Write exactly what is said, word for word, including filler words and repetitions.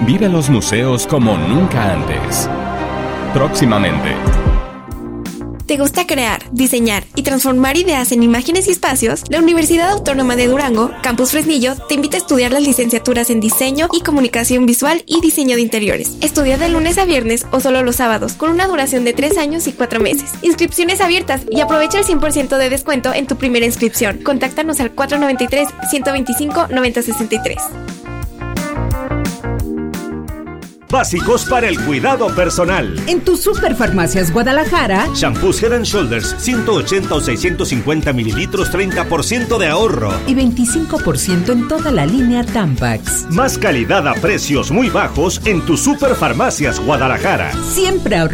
Vive los museos como nunca antes. Próximamente. ¿Te gusta crear, diseñar y transformar ideas en imágenes y espacios? La Universidad Autónoma de Durango, Campus Fresnillo, te invita a estudiar las licenciaturas en Diseño y Comunicación Visual y Diseño de Interiores. Estudia de lunes a viernes o solo los sábados, con una duración de tres años y cuatro meses. Inscripciones abiertas y aprovecha el cien por ciento de descuento en tu primera inscripción. Contáctanos al cuatro nueve tres, uno dos cinco, nueve cero seis tres. Básicos para el cuidado personal. En tu Superfarmacias Guadalajara, Shampoos Head and Shoulders ciento ochenta o seiscientos cincuenta mililitros, treinta por ciento de ahorro. Y veinticinco por ciento en toda la línea Tampax. Más calidad a precios muy bajos en tu Superfarmacias Guadalajara. Siempre ahorramos.